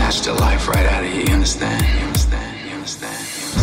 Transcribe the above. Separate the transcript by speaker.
Speaker 1: snatch the life right out of you. You understand? You understand? You understand?